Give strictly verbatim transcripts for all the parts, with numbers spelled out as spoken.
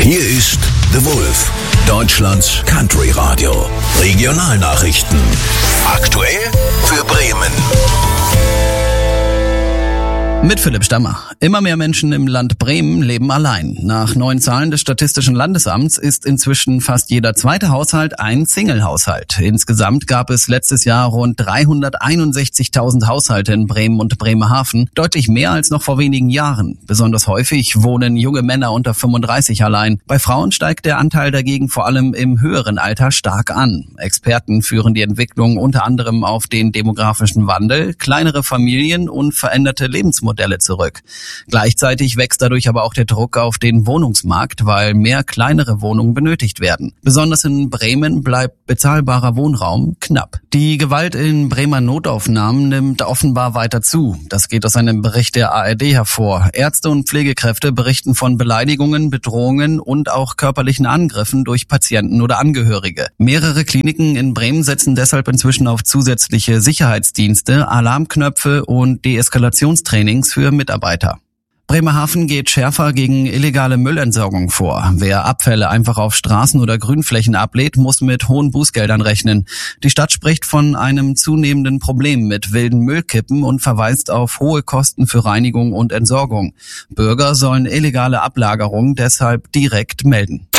Hier ist The Wolf, Deutschlands Country Radio. Regionalnachrichten. Aktuell für Bremen. Mit Philipp Stammer. Immer mehr Menschen im Land Bremen leben allein. Nach neuen Zahlen des Statistischen Landesamts ist inzwischen fast jeder zweite Haushalt ein Single-Haushalt. Insgesamt gab es letztes Jahr rund dreihunderteinundsechzigtausend Haushalte in Bremen und Bremerhaven, deutlich mehr als noch vor wenigen Jahren. Besonders häufig wohnen junge Männer unter fünfunddreißig allein. Bei Frauen steigt der Anteil dagegen vor allem im höheren Alter stark an. Experten führen die Entwicklung unter anderem auf den demografischen Wandel, kleinere Familien und veränderte Lebensmodelle Modelle zurück. Gleichzeitig wächst dadurch aber auch der Druck auf den Wohnungsmarkt, weil mehr kleinere Wohnungen benötigt werden. Besonders in Bremen bleibt bezahlbarer Wohnraum knapp. Die Gewalt in Bremer Notaufnahmen nimmt offenbar weiter zu. Das geht aus einem Bericht der A R D hervor. Ärzte und Pflegekräfte berichten von Beleidigungen, Bedrohungen und auch körperlichen Angriffen durch Patienten oder Angehörige. Mehrere Kliniken in Bremen setzen deshalb inzwischen auf zusätzliche Sicherheitsdienste, Alarmknöpfe und Deeskalationstraining für Mitarbeiter. Bremerhaven geht schärfer gegen illegale Müllentsorgung vor. Wer Abfälle einfach auf Straßen oder Grünflächen ablädt, muss mit hohen Bußgeldern rechnen. Die Stadt spricht von einem zunehmenden Problem mit wilden Müllkippen und verweist auf hohe Kosten für Reinigung und Entsorgung. Bürger sollen illegale Ablagerungen deshalb direkt melden.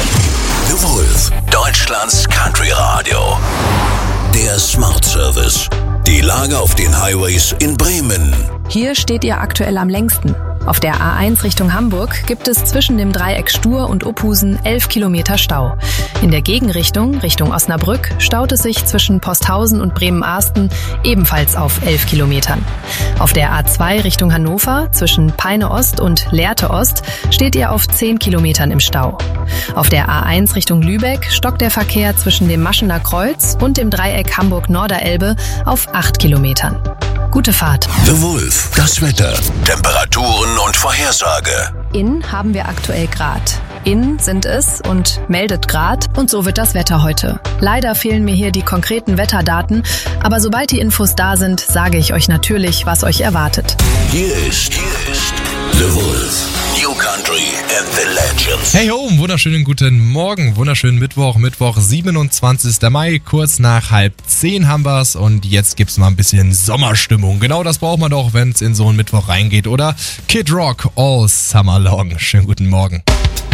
The Wolf, Deutschlands Country Radio. Der Smart Service. Die Lage auf den Highways in Bremen. Hier steht ihr aktuell am längsten. Auf der A eins Richtung Hamburg gibt es zwischen dem Dreieck Stur und Uphusen elf Kilometer Stau. In der Gegenrichtung, Richtung Osnabrück, staut es sich zwischen Posthausen und Bremen-Arsten ebenfalls auf elf Kilometern. Auf der A zwei Richtung Hannover, zwischen Peine Ost und Lehrte Ost, steht ihr auf zehn Kilometern im Stau. Auf der A eins Richtung Lübeck stockt der Verkehr zwischen dem Maschener Kreuz und dem Dreieck Hamburg-Norderelbe auf acht Kilometern. Gute Fahrt. The Wolf, das Wetter, Temperaturen und Vorhersage. In haben wir aktuell Grad. In sind es und meldet Grad und so wird das Wetter heute. Leider fehlen mir hier die konkreten Wetterdaten, aber sobald die Infos da sind, sage ich euch natürlich, was euch erwartet. Hier ist, hier ist The Wolf, New Country and the Legends. Hey ho, wunderschönen guten Morgen, wunderschönen Mittwoch, Mittwoch siebenundzwanzigster Mai, kurz nach halb zehn haben wir's und jetzt gibt's mal ein bisschen Sommerstimmung. Genau das braucht man doch, wenn es in so einen Mittwoch reingeht, oder? Kid Rock, all summer long. Schönen guten Morgen.